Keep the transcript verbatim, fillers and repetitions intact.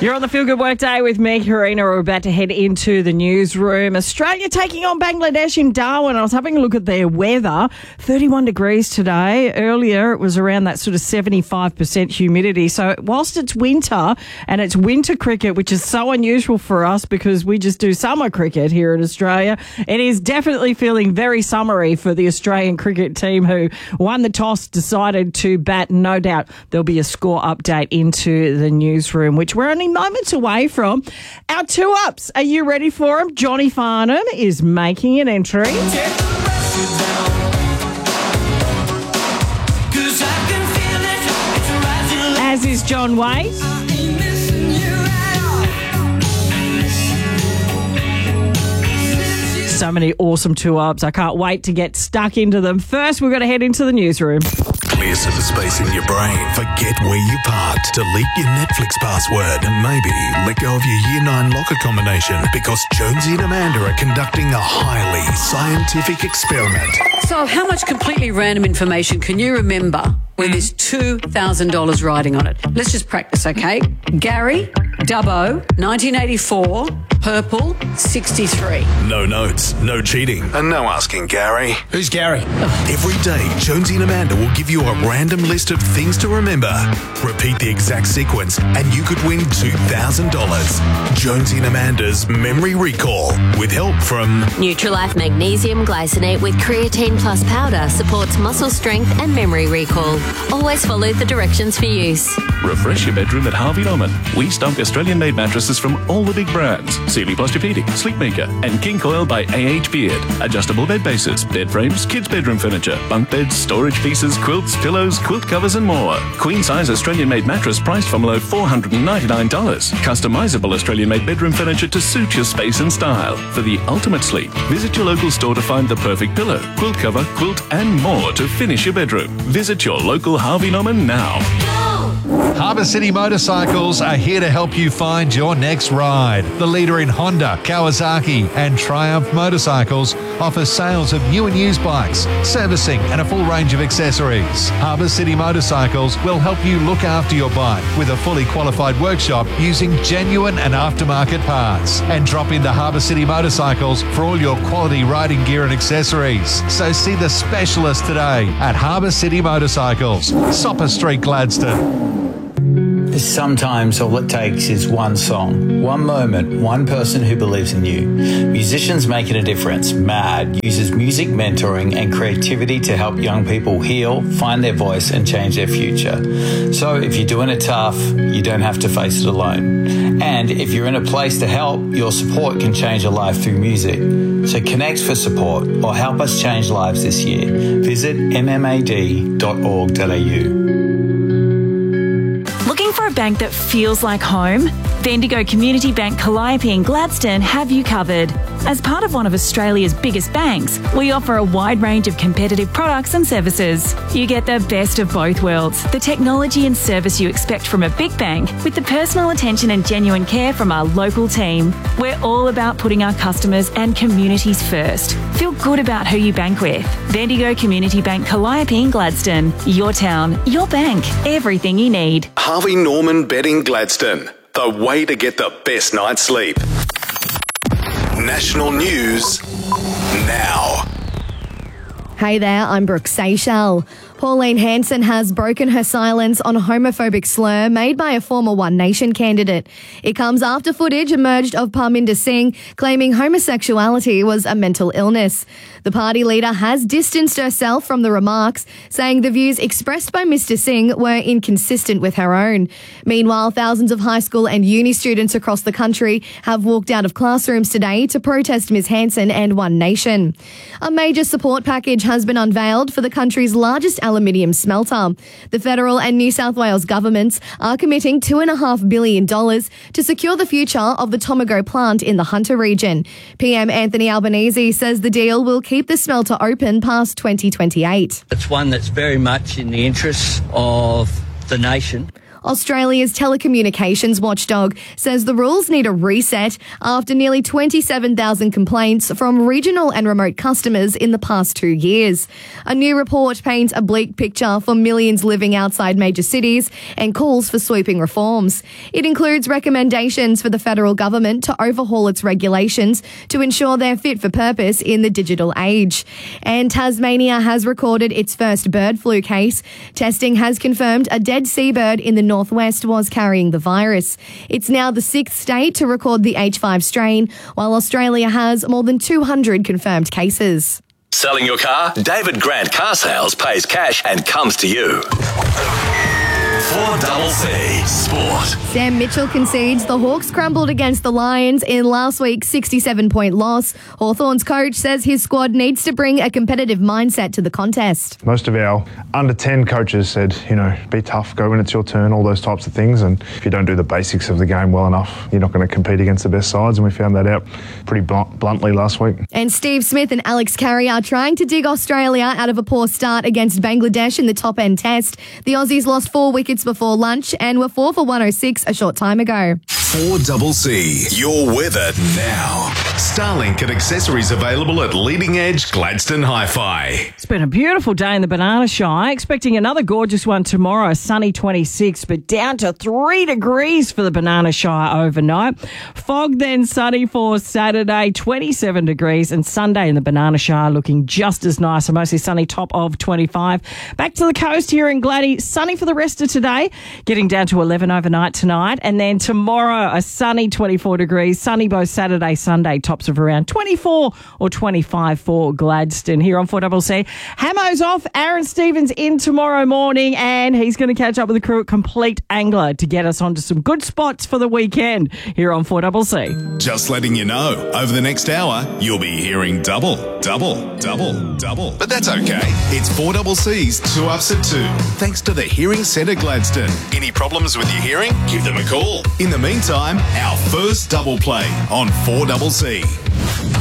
You're on the Feel Good Work Day with me, Karina. We're about to head into the newsroom. Australia taking on Bangladesh in Darwin. I was having a look at their weather. thirty-one degrees today. Earlier, it was around that sort of seventy-five percent humidity. So whilst it's winter, and it's winter cricket, which is so unusual for us because we just do summer cricket here in Australia, it is definitely feeling very summery for the Australian cricket team who won the toss, decided to bat. No doubt there'll be a score update into the newsroom, which we're only moments away from. Our two ups, are you ready for them? Johnny Farnham is making an entry. As is John Waite. So many awesome two ups. I can't wait to get stuck into them. First, we're going to head into the newsroom. Clear some space in your brain. Forget where you parked. Delete your Netflix password and maybe let go of your year nine locker combination because Jonesy and Amanda are conducting a highly scientific experiment. So how much completely random information can you remember when there's two thousand dollars riding on it? Let's just practice, okay? Gary, Dubbo, nineteen eighty-four, purple, sixty-three. No notes, no cheating, and no asking Gary. Who's Gary? Every day, Jonesy and Amanda will give you a random list of things to remember. Repeat the exact sequence, and you could win two thousand dollars. Jonesy and Amanda's Memory Recall, with help from Nutrilife Magnesium Glycinate with Creatine Plus Powder supports muscle strength and memory recall. Always follow the directions for use. Refresh your bedroom at Harvey Norman. We stock Australian-made mattresses from all the big brands. Sealy Posturepedic, Sleepmaker, and King Coil by A H Beard. Adjustable bed bases, bed frames, kids' bedroom furniture, bunk beds, storage pieces, quilts, pillows, quilt covers, and more. Queen-size Australian-made mattress priced from below four hundred ninety-nine dollars. Customizable Australian-made bedroom furniture to suit your space and style. For the ultimate sleep, visit your local store to find the perfect pillow, quilt cover, quilt, and more to finish your bedroom. Visit your local Harvey Norman now. Harbour City Motorcycles are here to help you find your next ride. The leader in Honda, Kawasaki and Triumph motorcycles offers sales of new and used bikes, servicing and a full range of accessories. Harbour City Motorcycles will help you look after your bike with a fully qualified workshop using genuine and aftermarket parts. And drop into Harbour City Motorcycles for all your quality riding gear and accessories. So see the specialist today at Harbour City Motorcycles, Sopper Street, Gladstone. Sometimes all it takes is one song, one moment, one person who believes in you. Musicians Making a Difference, MAD, uses music mentoring and creativity to help young people heal, find their voice and change their future. So if you're doing it tough, you don't have to face it alone. And if you're in a place to help, your support can change a life through music. So connect for support or help us change lives this year. Visit m m a d dot org dot a u. Looking for a bank that feels like home? Bendigo Community Bank Calliope in Gladstone have you covered. As part of one of Australia's biggest banks, we offer a wide range of competitive products and services. You get the best of both worlds, the technology and service you expect from a big bank with the personal attention and genuine care from our local team. We're all about putting our customers and communities first. Feel good about who you bank with. Bendigo Community Bank Calliope in Gladstone. Your town, your bank, everything you need. Harvey Norman Bedding Gladstone, the way to get the best night's sleep. National news now. Hey there, I'm Brooke Seychelles. Pauline Hanson has broken her silence on a homophobic slur made by a former One Nation candidate. It comes after footage emerged of Parminder Singh claiming homosexuality was a mental illness. The party leader has distanced herself from the remarks, saying the views expressed by Mister Singh were inconsistent with her own. Meanwhile, thousands of high school and uni students across the country have walked out of classrooms today to protest Miz Hanson and One Nation. A major support package has been unveiled for the country's largest aluminium smelter. The federal and New South Wales governments are committing two point five billion dollars to secure the future of the Tomago plant in the Hunter region. P M Anthony Albanese says the deal will keep the smelter open past twenty twenty-eight. It's one that's very much in the interests of the nation. Australia's telecommunications watchdog says the rules need a reset after nearly twenty-seven thousand complaints from regional and remote customers in the past two years. A new report paints a bleak picture for millions living outside major cities and calls for sweeping reforms. It includes recommendations for the federal government to overhaul its regulations to ensure they're fit for purpose in the digital age. And Tasmania has recorded its first bird flu case. Testing has confirmed a dead seabird in the northwest was carrying the virus. It's now the sixth state to record the H five strain, while Australia has more than two hundred confirmed cases. Selling your car? David Grant Car Sales pays cash and comes to you. four C Sport. Sam Mitchell concedes the Hawks crumbled against the Lions in last week's sixty-seven point loss. Hawthorn's coach says his squad needs to bring a competitive mindset to the contest. Most of our under ten coaches said, you know, be tough, go when it's your turn, all those types of things. And if you don't do the basics of the game well enough, you're not going to compete against the best sides. And we found that out pretty blunt, bluntly last week. And Steve Smith and Alex Carey are trying to dig Australia out of a poor start against Bangladesh in the top-end test. The Aussies lost four wickets before lunch and were four for one oh six a short time ago. four C C, your weather now. Starlink and accessories available at Leading Edge Gladstone Hi-Fi. It's been a beautiful day in the Banana Shire. Expecting another gorgeous one tomorrow, sunny twenty-six, but down to three degrees for the Banana Shire overnight. Fog then sunny for Saturday, twenty-seven degrees, and Sunday in the Banana Shire looking just as nice, a mostly sunny top of twenty-five. Back to the coast here in Gladdy, sunny for the rest of today, getting down to eleven overnight tonight, and then tomorrow a sunny twenty-four degrees, sunny both Saturday, Sunday, tops of around twenty-four or twenty-five for Gladstone. Here on four C C, Hamo's off, Aaron Stevens in tomorrow morning, and he's going to catch up with the crew at Complete Angler to get us onto some good spots for the weekend here on four C C. Just letting you know, over the next hour, you'll be hearing double, double, double, double. But that's okay. It's four C C's two ups at two, thanks to the Hearing Centre Gladstone. Any problems with your hearing? Give them a call. In the meantime, our first double play on four C C.